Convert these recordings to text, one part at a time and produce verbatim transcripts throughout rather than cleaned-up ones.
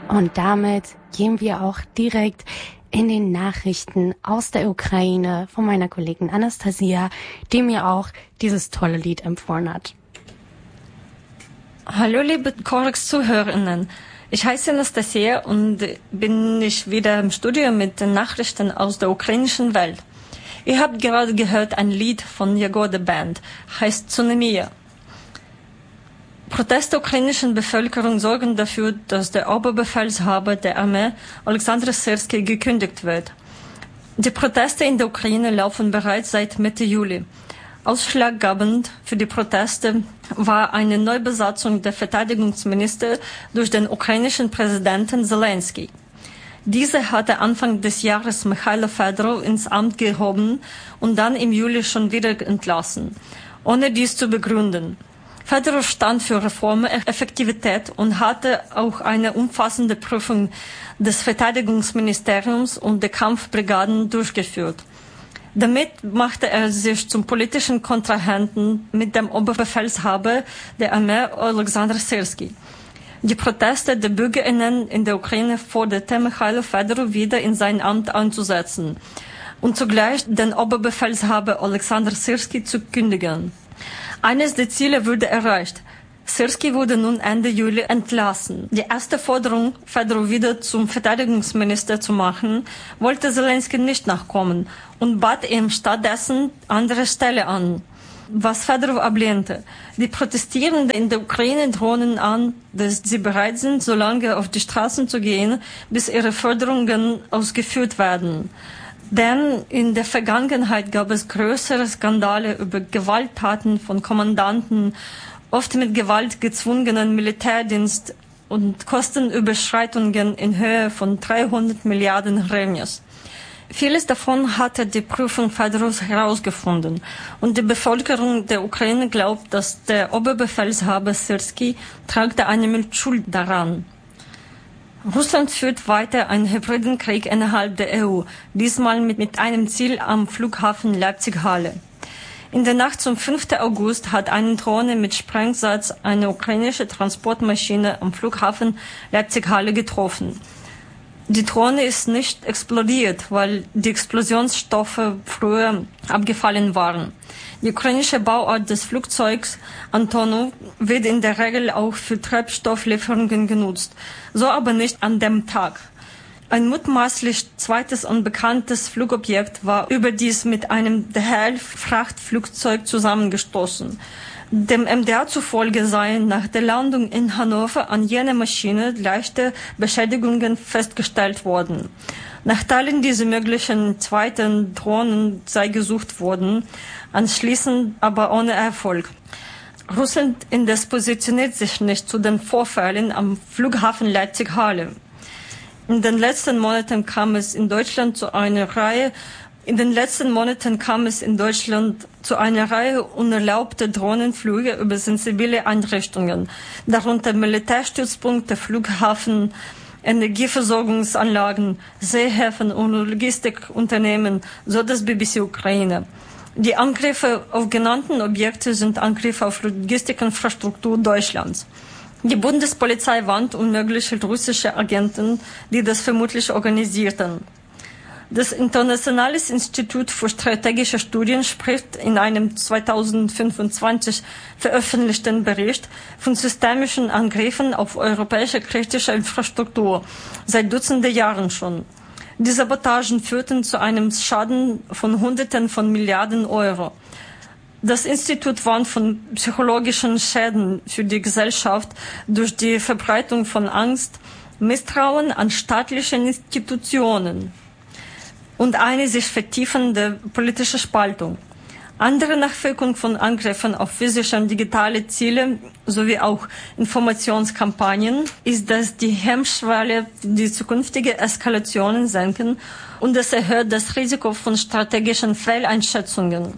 Und damit gehen wir auch direkt in den Nachrichten aus der Ukraine von meiner Kollegin Anastasia, die mir auch dieses tolle Lied empfohlen hat. Hallo liebe Korax-Zuhörerinnen, ich heiße Anastasia und bin ich wieder im Studio mit den Nachrichten aus der ukrainischen Welt. Ihr habt gerade gehört ein Lied von Jagoda Band, heißt Tsunami. Proteste der ukrainischen Bevölkerung sorgen dafür, dass der Oberbefehlshaber der Armee, Alexander Syrski, gekündigt wird. Die Proteste in der Ukraine laufen bereits seit Mitte Juli. Ausschlaggebend für die Proteste war eine Neubesatzung der Verteidigungsminister durch den ukrainischen Präsidenten Zelensky. Dieser hatte Anfang des Jahres Michailo Fedorov ins Amt gehoben und dann im Juli schon wieder entlassen, ohne dies zu begründen. Fedorov stand für Reformen, Effektivität und hatte auch eine umfassende Prüfung des Verteidigungsministeriums und der Kampfbrigaden durchgeführt. Damit machte er sich zum politischen Kontrahenten mit dem Oberbefehlshaber der Armee Alexander Syrski. Die Proteste der BürgerInnen in der Ukraine forderten Michailo Fedorov wieder in sein Amt einzusetzen und zugleich den Oberbefehlshaber Alexander Syrski zu kündigen. Eines der Ziele wurde erreicht. Syrski wurde nun Ende Juli entlassen. Die erste Forderung, Fedorov wieder zum Verteidigungsminister zu machen, wollte Zelensky nicht nachkommen und bat ihm stattdessen andere Stelle an, was Fedorov ablehnte. Die Protestierenden in der Ukraine drohen an, dass sie bereit sind, so lange auf die Straßen zu gehen, bis ihre Forderungen ausgeführt werden. Denn in der Vergangenheit gab es größere Skandale über Gewalttaten von Kommandanten, oft mit Gewalt gezwungenen Militärdienst und Kostenüberschreitungen in Höhe von dreihundert Milliarden Hryvnias. Vieles davon hatte die Prüfung Fedorovs herausgefunden und die Bevölkerung der Ukraine glaubt, dass der Oberbefehlshaber Syrski tragte eine Mitschuld daran. Russland führt weiter einen hybriden Krieg innerhalb der E U, diesmal mit, mit einem Ziel am Flughafen Leipzig-Halle. In der Nacht zum fünften August hat eine Drohne mit Sprengsatz eine ukrainische Transportmaschine am Flughafen Leipzig-Halle getroffen. Die Drohne ist nicht explodiert, weil die Explosionsstoffe früher abgefallen waren. Die ukrainische Bauart des Flugzeugs Antonov wird in der Regel auch für Treibstofflieferungen genutzt, so aber nicht an dem Tag. Ein mutmaßlich zweites unbekanntes Flugobjekt war überdies mit einem D H L-Frachtflugzeug zusammengestoßen. Dem M D R zufolge seien nach der Landung in Hannover an jener Maschine leichte Beschädigungen festgestellt worden. Nach Teilen dieser möglichen zweiten Drohnen sei gesucht worden, anschließend aber ohne Erfolg. Russland indes positioniert sich nicht zu den Vorfällen am Flughafen Leipzig-Halle. In den letzten Monaten kam es in Deutschland zu einer Reihe In den letzten Monaten kam es in Deutschland zu einer Reihe unerlaubter Drohnenflüge über sensible Einrichtungen, darunter Militärstützpunkte, Flughafen, Energieversorgungsanlagen, Seehäfen und Logistikunternehmen, so das B B C Ukraine. Die Angriffe auf genannten Objekte sind Angriffe auf Logistikinfrastruktur Deutschlands. Die Bundespolizei warnt unmögliche russische Agenten, die das vermutlich organisierten. Das Internationale Institut für strategische Studien spricht in einem zweitausendfünfundzwanzig veröffentlichten Bericht von systemischen Angriffen auf europäische kritische Infrastruktur seit Dutzenden Jahren schon. Die Sabotagen führten zu einem Schaden von Hunderten von Milliarden Euro. Das Institut warnt von psychologischen Schäden für die Gesellschaft durch die Verbreitung von Angst, Misstrauen an staatliche Institutionen und eine sich vertiefende politische Spaltung. Andere Nachwirkungen von Angriffen auf physische und digitale Ziele sowie auch Informationskampagnen ist, dass die Hemmschwelle die zukünftige Eskalationen senken und es erhöht das Risiko von strategischen Fehleinschätzungen.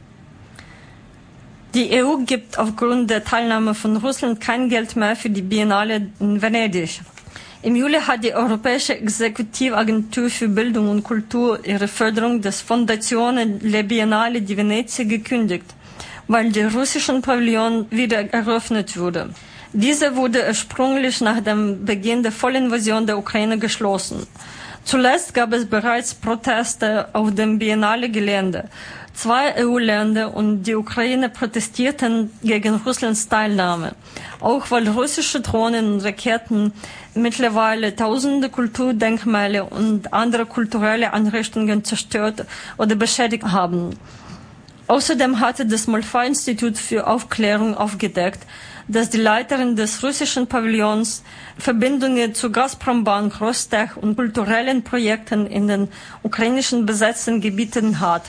Die E U gibt aufgrund der Teilnahme von Russland kein Geld mehr für die Biennale in Venedig. Im Juli hat die Europäische Exekutivagentur für Bildung und Kultur ihre Förderung des Fondazione Le Biennale di Venezia gekündigt, weil der russische Pavillon wieder eröffnet wurde. Diese wurde ursprünglich nach dem Beginn der Vollinvasion der Ukraine geschlossen. Zuletzt gab es bereits Proteste auf dem Biennale-Gelände. Zwei E U-Länder und die Ukraine protestierten gegen Russlands Teilnahme, auch weil russische Drohnen und Raketen mittlerweile tausende Kulturdenkmäler und andere kulturelle Einrichtungen zerstört oder beschädigt haben. Außerdem hatte das Malfa-Institut für Aufklärung aufgedeckt, dass die Leiterin des russischen Pavillons Verbindungen zu Gazprom-Bank, Rostech und kulturellen Projekten in den ukrainischen besetzten Gebieten hat.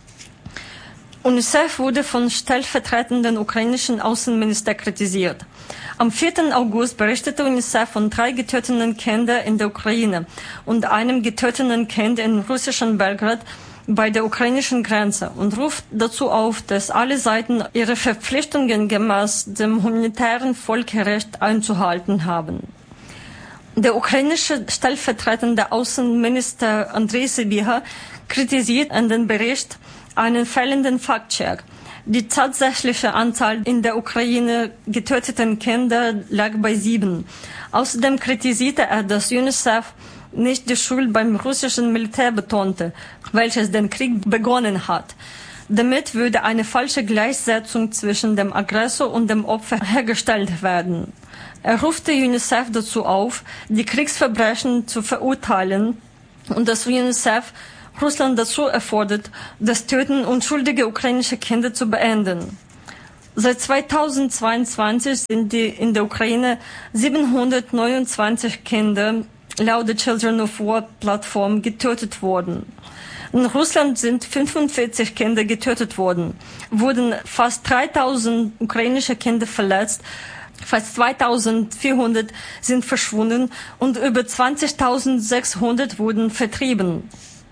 UNICEF wurde von stellvertretenden ukrainischen Außenminister kritisiert. Am vierten August berichtete UNICEF von drei getöteten Kindern in der Ukraine und einem getöteten Kind in russischen Belgrad bei der ukrainischen Grenze und ruft dazu auf, dass alle Seiten ihre Verpflichtungen gemäß dem humanitären Völkerrecht einzuhalten haben. Der ukrainische stellvertretende Außenminister Andrei Sybiha kritisiert an den Bericht einen fehlenden Faktcheck. Die tatsächliche Anzahl in der Ukraine getöteten Kinder lag bei sieben. Außerdem kritisierte er, dass UNICEF nicht die Schuld beim russischen Militär betonte, welches den Krieg begonnen hat. Damit würde eine falsche Gleichsetzung zwischen dem Aggressor und dem Opfer hergestellt werden. Er rufte UNICEF dazu auf, die Kriegsverbrechen zu verurteilen und dass UNICEF Russland dazu erfordert, das Töten unschuldiger ukrainischer Kinder zu beenden. Seit zweitausendzweiundzwanzig sind die in der Ukraine siebenhundertneunundzwanzig Kinder laut der Children of War Plattform getötet worden. In Russland sind fünfundvierzig Kinder getötet worden, wurden fast dreitausend ukrainische Kinder verletzt, fast zweitausendvierhundert sind verschwunden und über zwanzigtausendsechshundert wurden vertrieben.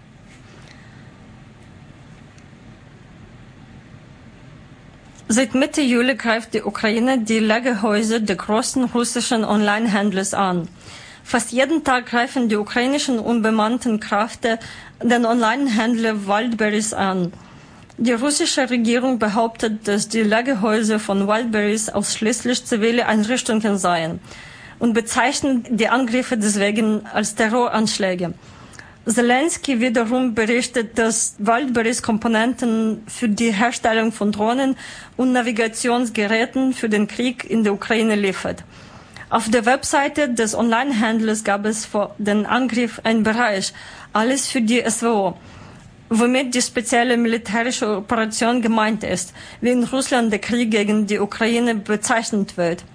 Seit Mitte Juli greift die Ukraine die Lagerhäuser der großen russischen Onlinehändler an. Fast jeden Tag greifen die ukrainischen unbemannten Kräfte den Onlinehändler Wildberries an. Die russische Regierung behauptet, dass die Lagerhäuser von Wildberries ausschließlich zivile Einrichtungen seien und bezeichnet die Angriffe deswegen als Terroranschläge. Zelensky wiederum berichtet, dass Wildberries Komponenten für die Herstellung von Drohnen und Navigationsgeräten für den Krieg in der Ukraine liefert. Auf der Webseite des Onlinehändlers gab es vor dem Angriff einen Bereich, alles für die S W O, womit die spezielle militärische Operation gemeint ist, wie in Russland der Krieg gegen die Ukraine bezeichnet wird.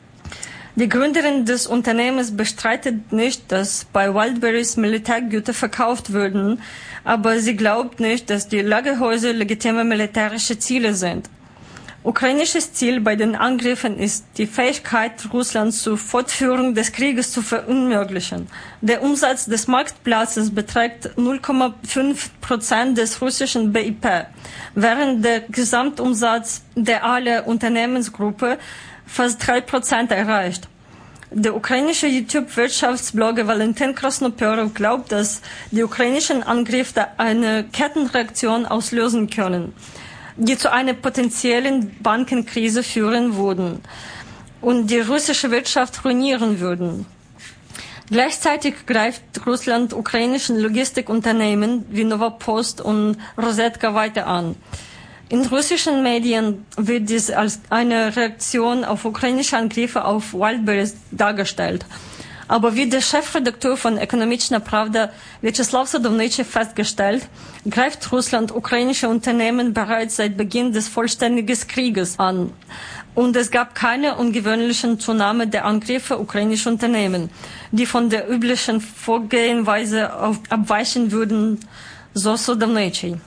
Die Gründerin des Unternehmens bestreitet nicht, dass bei Wildberries Militärgüter verkauft würden, aber sie glaubt nicht, dass die Lagerhäuser legitime militärische Ziele sind. Ukrainisches Ziel bei den Angriffen ist, die Fähigkeit Russlands zur Fortführung des Krieges zu verunmöglichen. Der Umsatz des Marktplatzes beträgt null Komma fünf Prozent des russischen B I P, während der Gesamtumsatz der aller Unternehmensgruppe fast drei Prozent erreicht. Der ukrainische YouTube-Wirtschaftsblogger Valentin Krasnoperov glaubt, dass die ukrainischen Angriffe eine Kettenreaktion auslösen können, die zu einer potenziellen Bankenkrise führen würden und die russische Wirtschaft ruinieren würden. Gleichzeitig greift Russland ukrainischen Logistikunternehmen wie Novopost und Rosetka weiter an. In russischen Medien wird dies als eine Reaktion auf ukrainische Angriffe auf Wildberries dargestellt. Aber wie der Chefredakteur von Ekonomiczna Prawda Vyacheslav Sadovnicy festgestellt, greift Russland ukrainische Unternehmen bereits seit Beginn des vollständigen Krieges an. Und es gab keine ungewöhnlichen Zunahme der Angriffe ukrainischer Unternehmen, die von der üblichen Vorgehensweise abweichen würden, so Sadovnicy.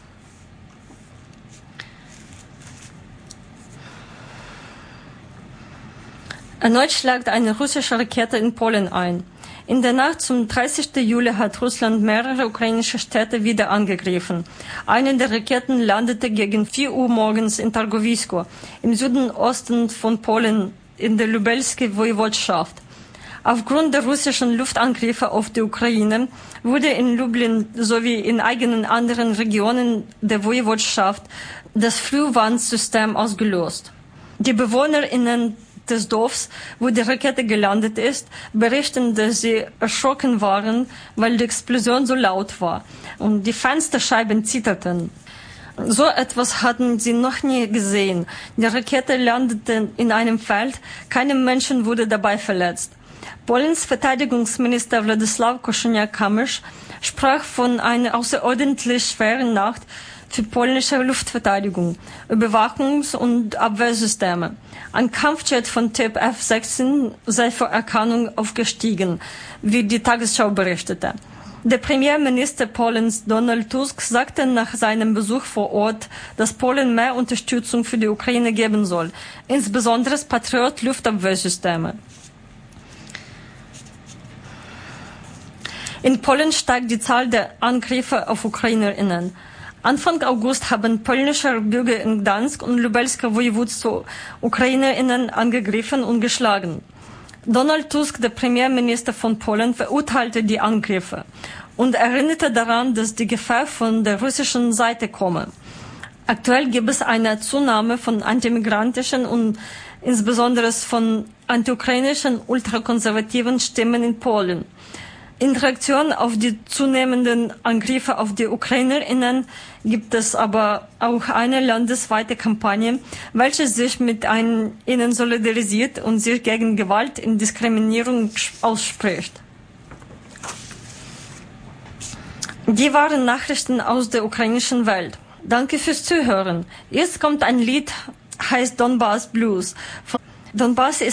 Erneut schlägt eine russische Rakete in Polen ein. In der Nacht zum dreißigsten Juli hat Russland mehrere ukrainische Städte wieder angegriffen. Eine der Raketen landete gegen vier Uhr morgens in Targowisko, im Südosten von Polen, in der Lubelskiej Woiwodschaft. Aufgrund der russischen Luftangriffe auf die Ukraine wurde in Lublin sowie in einigen anderen Regionen der Woiwodschaft das Frühwarnsystem ausgelöst. Die BewohnerInnen des Dorfs, wo die Rakete gelandet ist, berichten, dass sie erschrocken waren, weil die Explosion so laut war und die Fensterscheiben zitterten. So etwas hatten sie noch nie gesehen. Die Rakete landete in einem Feld, keinem Menschen wurde dabei verletzt. Polens Verteidigungsminister Władysław Kosiniak-Kamysz sprach von einer außerordentlich schweren Nacht für polnische Luftverteidigung, Überwachungs- und Abwehrsysteme. Ein Kampfjet von Typ F sechzehn sei vor Erkennung aufgestiegen, wie die Tagesschau berichtete. Der Premierminister Polens Donald Tusk sagte nach seinem Besuch vor Ort, dass Polen mehr Unterstützung für die Ukraine geben soll, insbesondere Patriot-Luftabwehrsysteme. In Polen steigt die Zahl der Angriffe auf UkrainerInnen. Anfang August haben polnische Bürger in Gdansk und Lubelsker Województwo UkrainerInnen angegriffen und geschlagen. Donald Tusk, der Premierminister von Polen, verurteilte die Angriffe und erinnerte daran, dass die Gefahr von der russischen Seite komme. Aktuell gibt es eine Zunahme von antimigrantischen und insbesondere von antiukrainischen ultrakonservativen Stimmen in Polen. In Reaktion auf die zunehmenden Angriffe auf die UkrainerInnen gibt es aber auch eine landesweite Kampagne, welche sich mit ihnen solidarisiert und sich gegen Gewalt und Diskriminierung ausspricht. Die waren Nachrichten aus der ukrainischen Welt. Danke fürs Zuhören. Jetzt kommt ein Lied, heißt Donbass Blues. Donbass ist